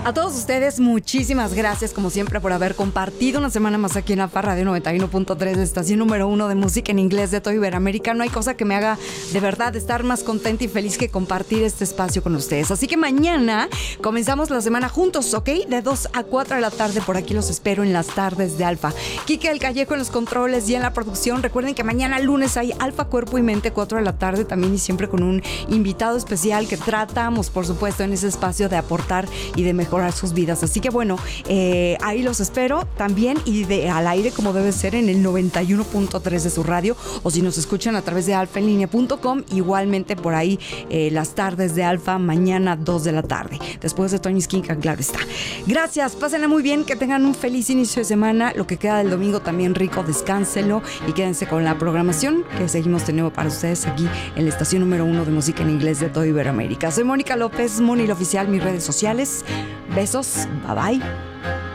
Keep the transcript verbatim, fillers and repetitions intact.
A todos ustedes, muchísimas gracias como siempre por haber compartido una semana más aquí en la Fa Radio noventa y uno punto tres, estación número uno de música en inglés de todo Iberoamérica. No hay cosa que me haga de verdad estar más contenta y feliz que compartir este espacio con ustedes. Así que mañana comenzamos la semana juntos, ¿ok? De dos a cuatro de la tarde, por aquí los espero en las tardes de Alfa. Quique del Callejo en los controles y en la producción. Recuerden que mañana lunes hay Alfa Cuerpo y Mente, cuatro de la tarde, también y siempre con un invitado especial que tratamos, por supuesto, en ese espacio de aportar y de mejorar sus vidas. Así que bueno, eh, ahí los espero también y de, al aire como debe ser en el noventa y uno punto tres de su radio, o si nos escuchan a través de alfa en línea punto com, igualmente por ahí eh, las tardes de Alfa mañana dos de la tarde, después de Tony Skinka, claro está. Gracias, pásenla muy bien, que tengan un feliz inicio de semana, lo que queda del domingo también rico, descánsenlo y quédense con la programación que seguimos teniendo para ustedes aquí en la estación número uno de música en inglés de todo Iberoamérica. Soy Mónica López, Moni la Oficial, mis redes sociales. Besos, bye bye.